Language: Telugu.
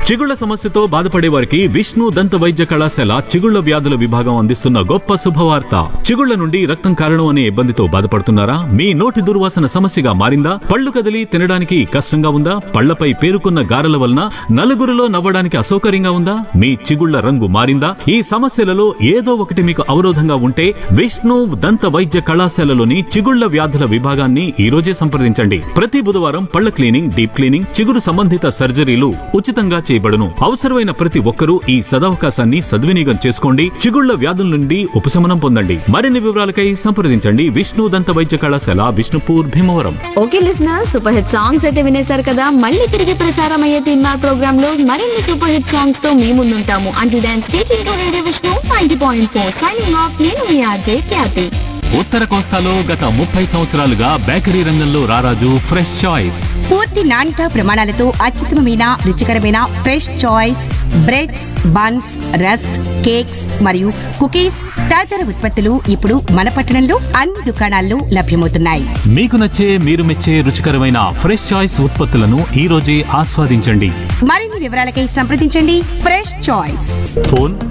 చిగుళ్ల సమస్యతో బాధపడే వారికి విష్ణు దంత వైద్య కళాశాల చిగుళ్ల వ్యాధుల విభాగం అందిస్తున్న గొప్ప శుభవార్త. చిగుళ్ల నుండి రక్తం కారణం అనే ఇబ్బందితో బాధపడుతున్నారా? మీ నోటి దుర్వాసన సమస్యగా మారిందా? పళ్ళు కదిలి తినడానికి కష్టంగా ఉందా? పళ్లపై పేరుకున్న గారెల వలన నలుగురిలో నవ్వడానికి అసౌకర్యంగా ఉందా? మీ చిగుళ్ల రంగు మారిందా? ఈ సమస్యలలో ఏదో ఒకటి మీకు అవరోధంగా ఉంటే విష్ణు దంత వైద్య కళాశాలలోని చిగుళ్ల వ్యాధుల విభాగాన్ని ఈ రోజే సంప్రదించండి. ప్రతి బుధవారం పళ్ల క్లీనింగ్, డీప్ క్లీనింగ్, చిగురు సంబంధిత సర్జరీలు ఉచితంగా చేయబడును. అవసరమైన ప్రతి ఒక్కరూ ఈ సదవకాశాన్ని సద్వినియోగం చేసుకోండి. చిగుళ్ల వ్యాధుల నుండి ఉపశమనం పొందండి. మరిన్ని వివరాలకై సంప్రదించండి విష్ణు దంత వైద్య కళాశాల, Vishnupur, Bhimavaram. Okay listeners, super hit songs అయితే వినేశారు కదా. మళ్ళీ తిరిగి ప్రసారం అయ్యే తీన్మార్ ప్రోగ్రామ్ లో మరిన్ని సూపర్ హిట్ సాంగ్స్ తో మీ ముందుంటాము. Until then stay tuned to radio Vishnu 90.4. Signing off. నేను మీ ఆర్జే ఖ్యాతి. ఉత్తర కోస్తాలో గత 30 సంవత్సరాలుగా బేకరీ రంగంలో రారాజు ఫ్రెష్ చాయిస్. పూర్తి నాణ్యత ప్రమాణాలతో అత్యుత్తమమైన రుచికరమైన fresh choice breads, buns, rusk, cakes మరియు కుకీస్ తదితర ఉత్పత్తులు ఇప్పుడు మన పట్టణంలో అన్ని దుకాణాల్లో లభ్యమవుతున్నాయి. మీకు నచ్చే, మీరు మెచ్చే రుచికరమైన ఫ్రెష్ చాయిస్ ఉత్పత్తులను ఈ రోజే ఆస్వాదించండి. మరిన్ని వివరాలకై సంప్రదించండి ఫ్రెష్ చాయిస్. ఫోన్